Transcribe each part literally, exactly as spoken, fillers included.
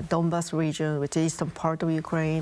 Donbas region, which is eastern part of Ukraine.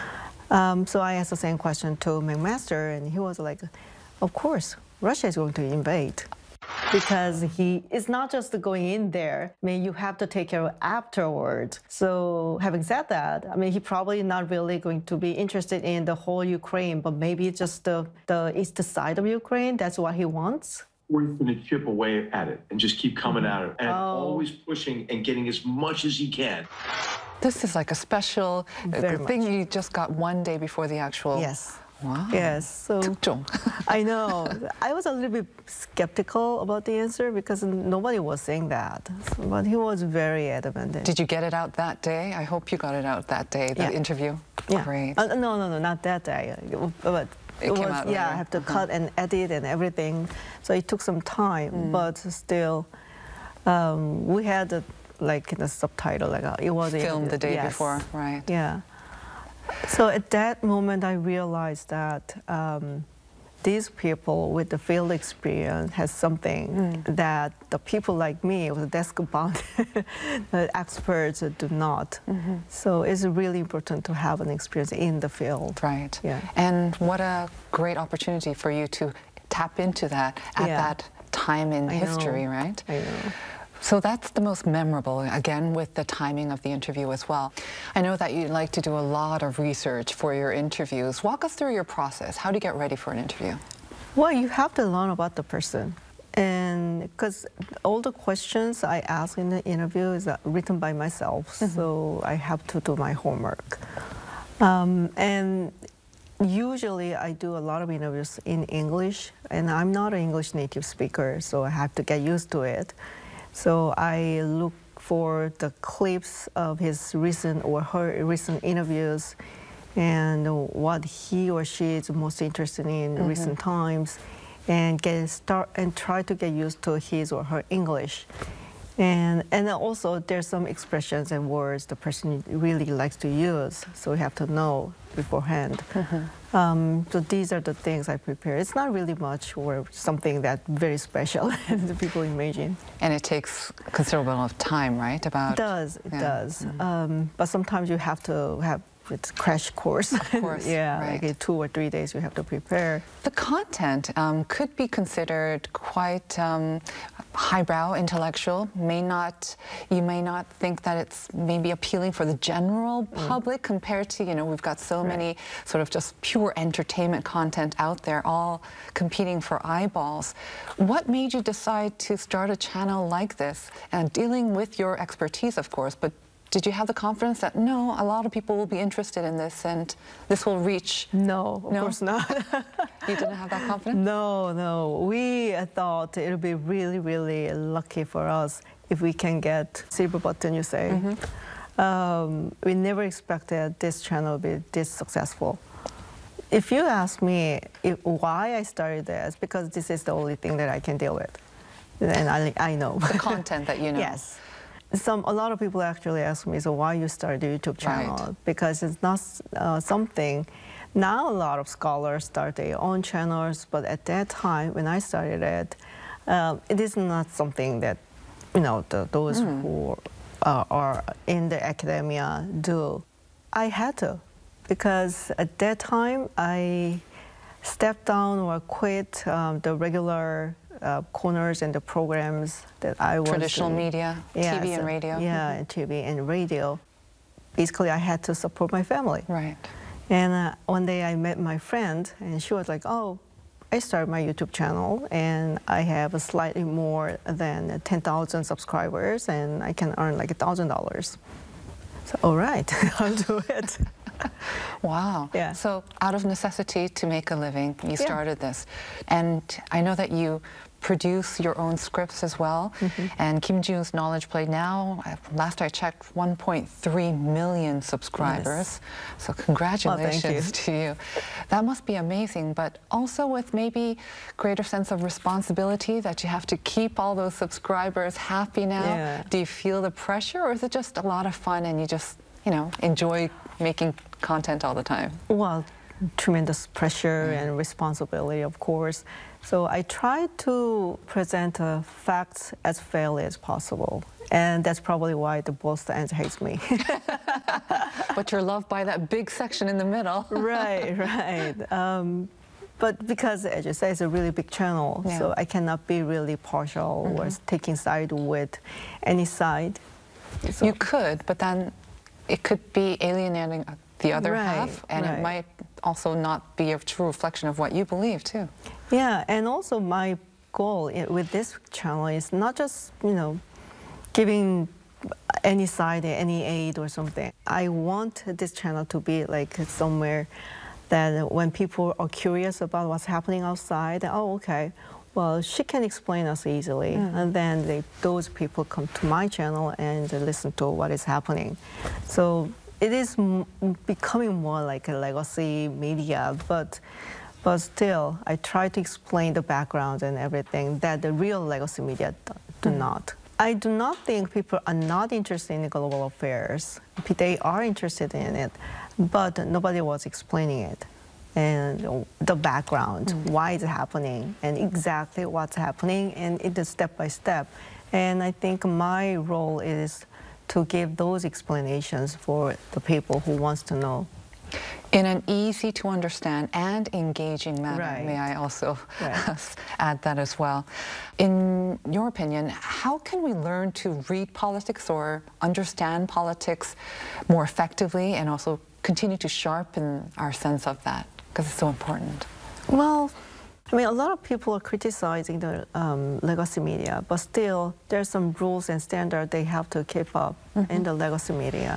Um, so I asked the same question to McMaster, and he was like, of course, Russia is going to invade. Because he is not just going in there. I mean, you have to take care of afterwards. So having said that, I mean, he probably not really going to be interested in the whole Ukraine, but maybe just the, the east side of Ukraine. That's what he wants. Or he's going to chip away at it and just keep coming at it and Oh. always pushing and getting as much as he can. This is like a special Very uh, thing much. you just got one day before the actual... Yes. Wow. Yes. So 특종. I know. I was a little bit skeptical about the answer because nobody was saying that. But he was very adamant. Did you get it out that day? I hope you got it out that day, the Yeah. interview. Yeah. Great. Uh, no, no, no, not that day. But It it came was, out yeah, later. I have to Uh-huh. cut and edit and everything. So it took some time, Mm. but still, um, we had a, like the subtitle, like uh, it was Filmed the day yes. before, right. Yeah. So at that moment, I realized that um, these people with the field experience has something Mm. that the people like me, with desk-bound the experts, do not. Mm-hmm. So it's really important to have an experience in the field. Right. Yeah. And what a great opportunity for you to tap into that at Yeah. that time in I know. history, right? I know. So that's the most memorable, again, with the timing of the interview as well. I know that you like to do a lot of research for your interviews. Walk us through your process. How do you get ready for an interview? Well, you have to learn about the person. And because all the questions I ask in the interview is uh, written by myself, Mm-hmm. so I have to do my homework. Um, and usually I do a lot of interviews in English, and I'm not an English native speaker, so I have to get used to it. So I look for the clips of his recent or her recent interviews and what he or she is most interested in Mm-hmm. recent times, and get start and try to get used to his or her English. And and also there's some expressions and words the person really likes to use, so we have to know beforehand. Mm-hmm. Um, so these are the things I prepare. It's not really much or something that very special as the people imagine. And it takes considerable amount of time, right? About It does, it yeah. does. Mm-hmm. Um, but sometimes you have to have it's crash course. Of course, yeah, right. like in two or three days you have to prepare. The content um, could be considered quite um, highbrow, intellectual. May not, you may not think that it's maybe appealing for the general public mm. compared to, you know, we've got so right. many sort of just pure entertainment content out there, all competing for eyeballs. What made you decide to start a channel like this, and dealing with your expertise, of course, but did you have the confidence that, no, a lot of people will be interested in this and this will reach? No, of no? course not. You didn't have that confidence? No, no. We thought it would be really, really lucky for us if we can get silver button, you say. Mm-hmm. um, we never expected this channel to be this successful. If you ask me if, why I started this, because this is the only thing that I can deal with. And I, I know. The content that you know. Yes. Some, a lot of people actually ask me, so why you started a YouTube channel? Right. Because it's not uh, something, now a lot of scholars start their own channels, but at that time, when I started it, uh, it is not something that, you know, the, those mm. who uh, are in the academia do. I had to, because at that time, I stepped down or quit um, the regular Uh, corners and the programs that I was traditional doing. media, yeah, T V so, and radio. Yeah, mm-hmm. and T V and radio. Basically, I had to support my family. Right. And uh, one day I met my friend, and she was like, "Oh, I started my YouTube channel, and I have a slightly more than ten thousand subscribers, and I can earn like a thousand dollars." So, all right, I'll do it. Wow. Yeah. So out of necessity to make a living, you started yeah. this. And I know that you produce your own scripts as well. Mm-hmm. And Kim Ji-yoon's Knowledge Play now, last I checked, one point three million subscribers. Yes. So congratulations oh, to you. That must be amazing, but also with maybe greater sense of responsibility that you have to keep all those subscribers happy now. Yeah. Do you feel the pressure, or is it just a lot of fun and you just, you know, enjoy making content all the time? Well, tremendous pressure mm. and responsibility, of course. So I try to present uh, facts as fairly as possible. And that's probably why the both ends hates me. But you're loved by that big section in the middle. Right, right. Um, but because, as you say, it's a really big channel, yeah. so I cannot be really partial mm-hmm. or taking side with any side. So. You could, but then it could be alienating the other right, half, and right. it might also not be a true reflection of what you believe, too. Yeah, and also my goal with this channel is not just, you know, giving any side, any aid or something. I want this channel to be like somewhere that when people are curious about what's happening outside, oh, okay, well, she can explain us easily. Mm. And then they, those people come to my channel and listen to what is happening. So it is m becoming more like a legacy media, but but still, I try to explain the background and everything that the real legacy media do, do mm. not. I do not think people are not interested in global affairs. They are interested in it, but nobody was explaining it and the background, mm. why it's happening, and exactly what's happening, and it is step by step. And I think my role is to give those explanations for the people who wants to know. In an easy to understand and engaging manner, right. may I also right. add that as well. In your opinion, how can we learn to read politics or understand politics more effectively and also continue to sharpen our sense of that? Because it's so important. Well, I mean, a lot of people are criticizing the um, legacy media, but still there's some rules and standards they have to keep up mm-hmm. in the legacy media.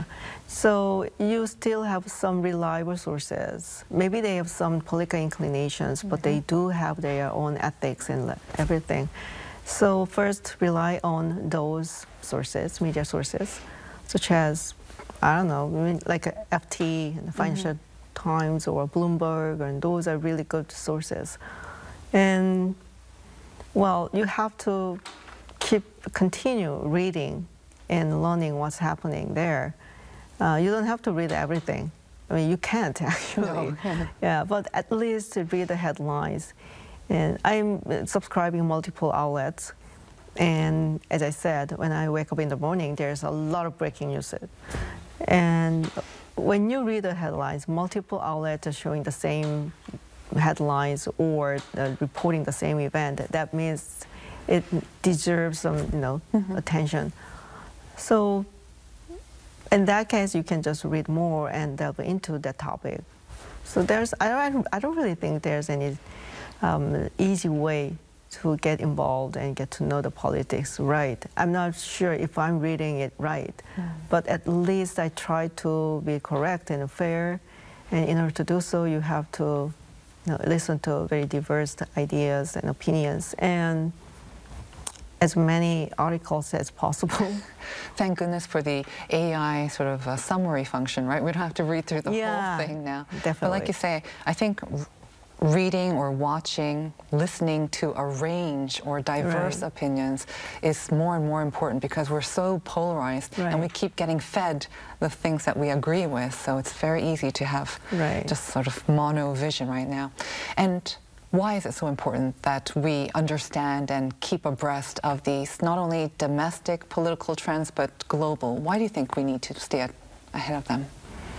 So you still have some reliable sources. Maybe they have some political inclinations, mm-hmm. but they do have their own ethics and everything. So first, rely on those sources, media sources, such as, I don't know, like F T, the Financial mm-hmm. Times or Bloomberg, and those are really good sources. And, well, you have to keep, continue reading and learning what's happening there. Uh, you don't have to read everything. I mean, you can't actually. No. Yeah, but at least read the headlines. And I'm subscribing multiple outlets. And as I said, when I wake up in the morning, there's a lot of breaking news. And when you read the headlines, multiple outlets are showing the same headlines or uh, reporting the same event, that means it deserves some, you know, mm-hmm. attention. So in that case, you can just read more and delve into that topic. So there's, I don't, I don't really think there's any um, easy way to get involved and get to know the politics right. I'm not sure if I'm reading it right, mm. but at least I try to be correct and fair. And in order to do so, you have to you know, listen to very diverse ideas and opinions, and as many articles as possible. Thank goodness for the A I sort of uh, summary function, right? We don't have to read through the yeah, whole thing now. Definitely. But like you say, I think reading or watching, listening to a range or diverse right. opinions is more and more important because we're so polarized right. and we keep getting fed the things that we agree with. So it's very easy to have right. just sort of mono vision right now. And why is it so important that we understand and keep abreast of these not only domestic political trends but global? Why do you think we need to stay ahead of them?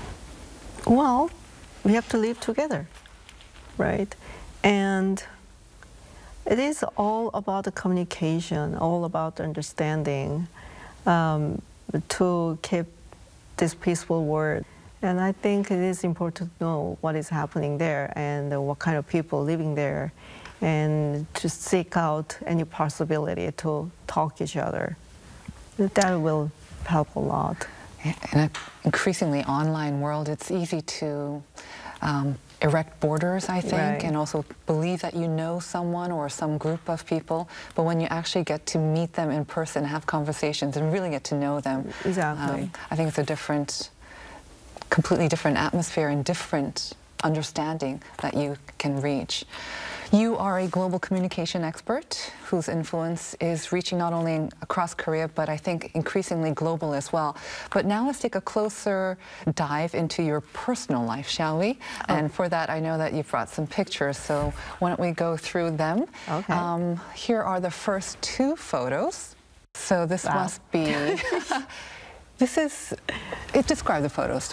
Well, we have to live together. Right, and it is all about the communication, all about the understanding um, to keep this peaceful world. And I think it is important to know what is happening there and uh, what kind of people living there, and to seek out any possibility to talk to each other. That will help a lot. In an increasingly online world, it's easy to um, erect borders, I think, right. and also believe that you know someone or some group of people, but when you actually get to meet them in person, have conversations, and really get to know them, exactly. um, I think it's a different, completely different atmosphere and different understanding that you can reach. You are a global communication expert whose influence is reaching not only across Korea, but I think increasingly global as well. But now let's take a closer dive into your personal life, shall we? Oh. And for that, I know that you've brought some pictures, so why don't we go through them? Okay. Um, here are the first two photos. So this Wow. must be... This is, it describe the photos